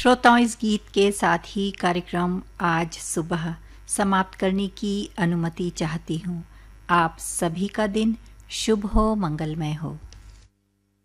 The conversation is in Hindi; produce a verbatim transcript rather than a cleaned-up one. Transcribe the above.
श्रोताओं, इस गीत के साथ ही कार्यक्रम आज सुबह समाप्त करने की अनुमति चाहती हूँ। आप सभी का दिन शुभ हो, मंगलमय हो।